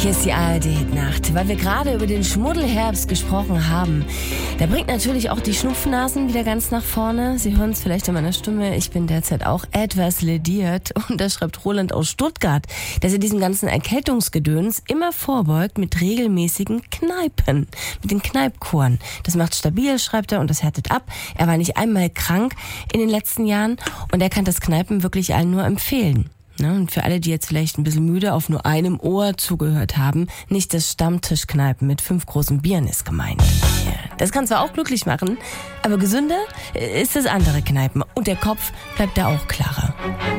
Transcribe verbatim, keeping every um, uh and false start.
Hier ist die A R D-Nacht. Weil wir gerade über den Schmuddelherbst gesprochen haben, da bringt natürlich auch die Schnupfnasen wieder ganz nach vorne. Sie hören es vielleicht in meiner Stimme, ich bin derzeit auch etwas lediert. Und da schreibt Roland aus Stuttgart, dass er diesem ganzen Erkältungsgedöns immer vorbeugt mit regelmäßigen Kneipen, mit den Kneipkuren. Das macht stabil, schreibt er, und das härtet ab. Er war nicht einmal krank in den letzten Jahren und er kann das Kneipen wirklich allen nur empfehlen. Ne, und für alle, die jetzt vielleicht ein bisschen müde auf nur einem Ohr zugehört haben, nicht das Stammtischkneipen mit fünf großen Bieren ist gemeint. Das kann zwar auch glücklich machen, aber gesünder ist das andere Kneipen. Und der Kopf bleibt da auch klarer.